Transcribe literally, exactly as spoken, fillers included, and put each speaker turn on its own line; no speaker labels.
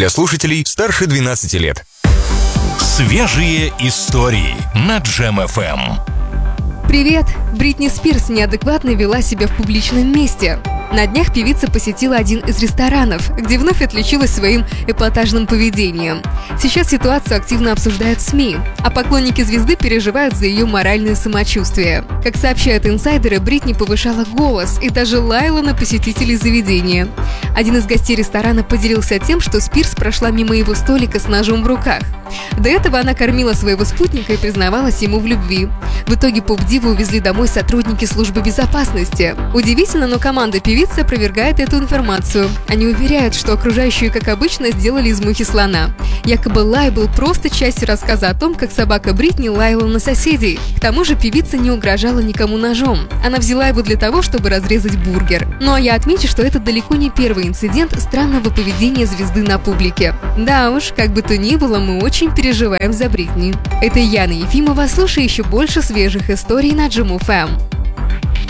для слушателей старше двенадцати лет.
Свежие истории на Джем эф эм.
Привет! Бритни Спирс неадекватно вела себя в публичном месте. На днях певица посетила один из ресторанов, где вновь отличилась своим эпатажным поведением. Сейчас ситуацию активно обсуждают СМИ, а поклонники звезды переживают за ее моральное самочувствие. Как сообщают инсайдеры, Бритни повышала голос и даже лаяла на посетителей заведения. Один из гостей ресторана поделился тем, что Спирс прошла мимо его столика с ножом в руках. До этого она кормила своего спутника и признавалась ему в любви. В итоге поп-диву увезли домой сотрудники службы безопасности. Удивительно, но команда певицы опровергает эту информацию. Они уверяют, что окружающие, как обычно, сделали из мухи слона. Якобы лай был просто частью рассказа о том, как собака Бритни лаяла на соседей. К тому же певица не угрожала никому ножом. Она взяла его для того, чтобы разрезать бургер. Ну а я отмечу, что это далеко не первый инцидент странного поведения звезды на публике. Да уж, как бы то ни было, мы очень переживаем за Бритни. Это Яна Ефимова. Слушай еще больше свежих историй на Джем эф эм.